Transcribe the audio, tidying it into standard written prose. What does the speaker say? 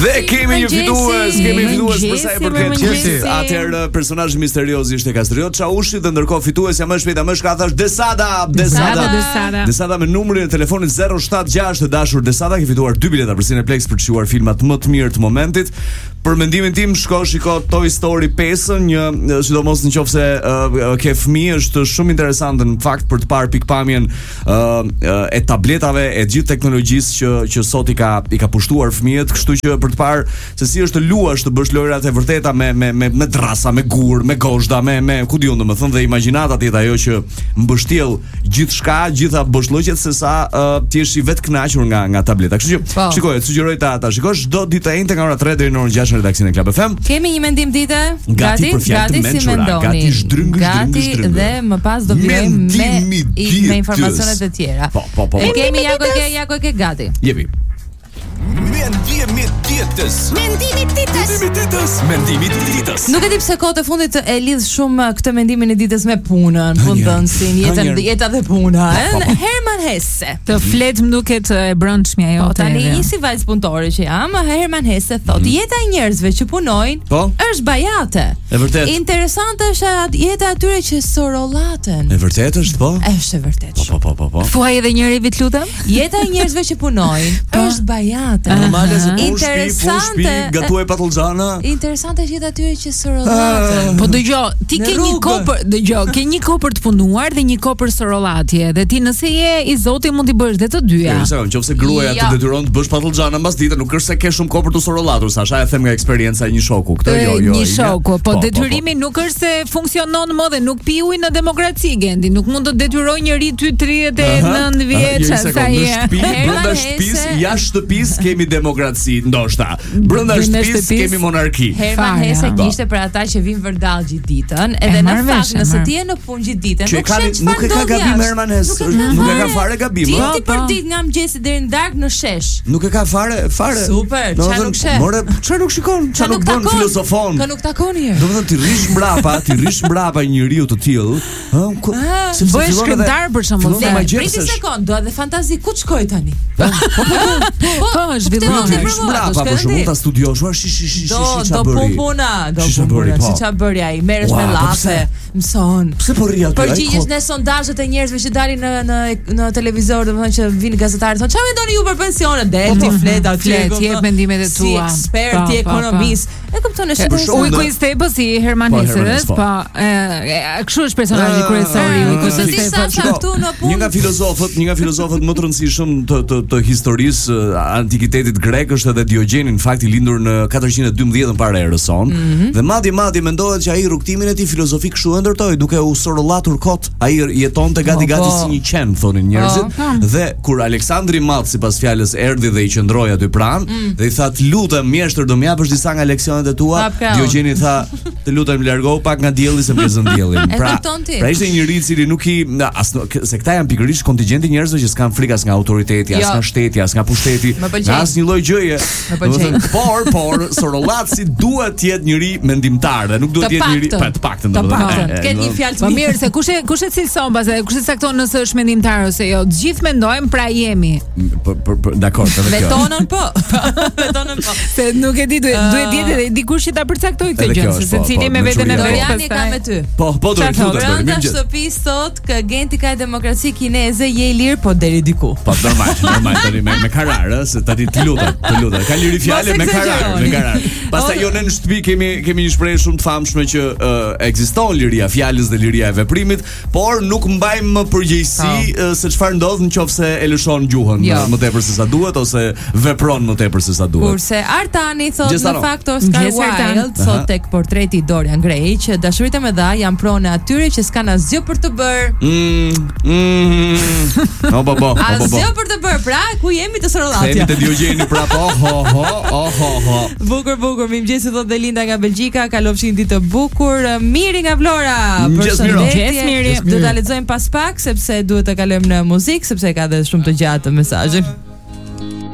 Dhe kemi një fitues për sa i përket qesit. Atëherë personazhi misterioz ishte Kastriot Çaushi dhe ndërkohë fituesja më shpejt më shka thash Desada me numrin e telefonit 076 të dashur Desada ke fituar 2 bileta për Cineplex për të shikuar filmat më të mirë të momentit. Për mendimin tim shiko Toy Story 5-ën, një sidomos nëse ke fëmijë është shumë interesante në fakt për të parë pikpamjen e tabletave e gjithë teknologjisë që sot i ka pushtuar fëmijët, kështu që për të parë se si është të luash të bësh lojrat e vërteta me drasa, me gur, me gozhda, me ku diun domethënë dhe imagjinata ti ajo që mbështjell gjithçka, gjitha boshllëqet sesa ti je i vetë kënaqur nga tableta. Kështu që shikoj, sugjeroj ta shikosh çdo ditë ente nga ora 3 deri në orën 6 në redaksionin e Club FM. Kemi një mendim dite? Gati si mendoni. Gati dhe më pas do vlejmë me informacionet e tjera. Po. Kemi Jako ke gati. Jepi. Mendimi ditës. Nuk e di pse kohët e fundit e lidh shumë këtë mendimin e ditës me punën, punëdhënësin, jeta dhe puna. Herman Hesse. Të flet më duket e brëndshme ajo. Tani si vajzë punëtore që jam, Herman Hesse thotë jeta e njerëzve që punojnë është bajate. E vërtet. Interesante është jeta atyre që sorollaten. E vërtet është po? Është e vërtet. Po. Thuaj edhe njëri vit lutem. Jeta e njerëzve që punojnë është bajate. Normale se punë gatuaj patlıxhana. Interesante është jeta atyre që sorollaten. Po dëgjoj, ti ke një kohë, ke një kohë për të punuar dhe një kohë për sorollatje, dhe ti nëse je i Zotit mund t'i bësh dhe të dyja. Nëse gruaja të detyron të bësh patlıxhana mbas ditës, nuk është se ke shumë kohë për të sorollatur, Sasha, e them nga eksperjenca e një shoku. Këtë jo. Një shoku, po detyrimi nuk është se funksionon më dhe nuk pi ujë në demokraci, Gendi. Nuk mund të detyroj njëri ty 39 vjeç sa je. Brenda shtëpisë, jashtë shtëpisë kemi demokraci, ndoshta. Brenda shtëpisë kemi monarki. Herman Hesse kishte për ata që vinë vërdall gjithë ditën, edhe në fakt nëse ti je në punë gjithë ditën, nuk e ka gabim Herman Hesse. Nuk e ka fare gabim. Ti për ditë nga mëngjesi deri në darkë në shesh. Nuk e ka fare. Super, çfarë nuk sheh? More, çfarë nuk shikon? Çfarë nuk bën filozofon? Kë nuk takon herë. Domethënë ti rrish mbrapa njeriu të tillë, sepse bëhesh shkrimtar për shembull. Priti sekond, do edhe fantazi ku shkoj tani. Po, zhvillohesh mbrapa për shembull ta studiosh, do puna, si ç'a bëri ai, merresh me llafe, mëson. Pse po rri aty? Përgjigjesh në sondazhet e njerëzve që dalin në televizor, domethënë që vinë gazetarët, thonë çfarë mendoni ju për pensionet? Delti flet aty, jep mendimet e tua. Si ekspert i ekonomisë. E kupton është Ujku i Stepës si Herman Hesse, po kështu është personazhi kryesor i Ujku i Stepës. Një nga filozofët më të rëndësishëm të historisë antikitetit grek është edhe Diogjeni, në fakt i lindur në 412 para erës son. Dhe madje mendohet që ai rrugtimin e tij filozofik kështu e ndërtoi, duke u sorollatur kot. Ai jetonte gati si një qen, thonin njerëzit. Dhe kur Aleksandri i Madh sipas fjalës erdhi dhe i qëndroi aty pranë, dhe i tha: "Lutem mjeshtër, do më japësh disa nga leksionet e tua?" Diogjeni tha: "Të lutem largohu pak nga dielli se prezon diellin." Pra ishte një njerëz i cili nuk i se këta janë pikërisht kontingjenti njerëzve që s'kan frikë as nga autoriteti, as nga shteti, as nga pushteti, as një lloj gjëje. Por sorollaci duhet të jetë njëri mendimtar dhe nuk duhet të jetë njëri të paktën. Të ketë një fjalë të mirë. Po mirë, se kush e cilson pas, kush e cakton nëse është mendimtar ose jo. Të gjithë mendojmë, pra jemi. Dakor, edhe kjo. Betonën po. Se nuk e di, duhet jetë edhe dikush që ta përcaktoj këtë gjë, se secili me veten e vet. Jani ka me ty. Po do të thotë. Brenda shtëpisë sot që Genti ka demokraci kineze, je i lirë po deri diku. Po normal, tani me karar, se tani të lutem. Ka liri fjalë me karar. Pastaj jo në shtëpi kemi një shprehje shumë të famshme që ekziston liria e fjalës dhe liria e veprimit, por nuk mbajmë më përgjegjësi se çfarë ndodh nëse e lëshon gjuhën më tepër se sa duhet ose vepron më tepër se sa duhet. Kurse Artani thotë në fakt Oscar Wilde thot tek portreti i Dorian Gray që dashuritë me dha janë pronë atyre që s'kan asgjë për të bërë. Asgjë për të bërë, pra ku jemi të sorollatja. Jemi të Diogjeni pra ho. Bukur, mirëmëngjes thot Belinda nga Belgjika, kalofshin ditë të bukur. Miri nga Vlora. Përshëndetje Miri. Do ta lexojmë pas pak sepse duhet të kalojmë në muzikë sepse ka dhe shumë të gjatë mesazhin.